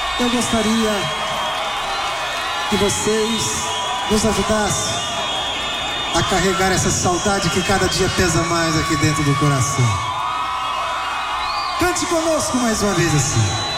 Eu gostaria que vocês nos ajudassem a carregar essa saudade que cada dia pesa mais aqui dentro do coração. Cante conosco mais uma vez assim.